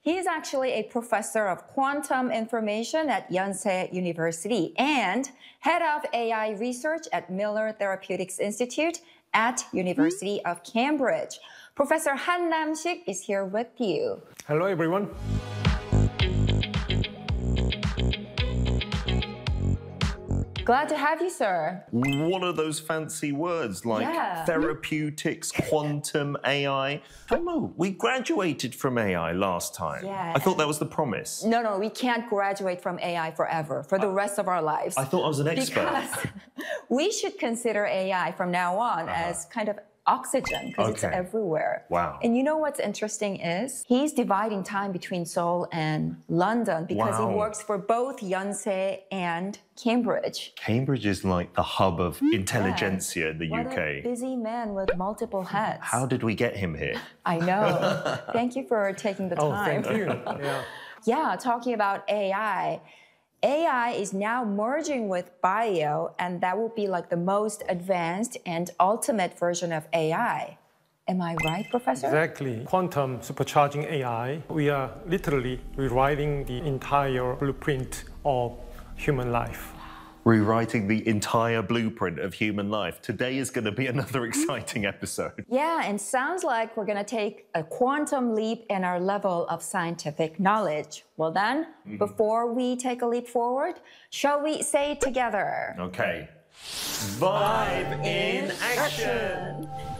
He is actually a professor of quantum information at Yonsei University and head of AI research at Miller Therapeutics Institute at University of Cambridge. Professor Han Nam-sik is here with you. Hello, everyone. Glad to have you, sir. What are those fancy words like therapeutics, quantum, AI? Oh no, we graduated from AI last time. Yeah. I thought that was the promise. No, we can't graduate from AI forever, for the rest of our lives. I thought I was an expert. Because we should consider AI from now on as kind of oxygen, because it's everywhere. Wow. And you know what's interesting is he's dividing time between Seoul and London because he works for both Yonsei and Cambridge. Cambridge is like the hub of intelligentsia in the UK. What a busy man with multiple heads. How did we get him here? I know. Thank you for taking the time. Thank you. Yeah, talking about AI. AI is now merging with bio, and that will be like the most advanced and ultimate version of AI. Am I right, Professor? Exactly. Quantum supercharging AI, we are literally rewriting the entire blueprint of human life. Rewriting the entire blueprint of human life. Today is going to be another exciting episode. Yeah, and sounds like we're going to take a quantum leap in our level of scientific knowledge. Well then, before we take a leap forward, shall we say it together? Okay. Vibe in action!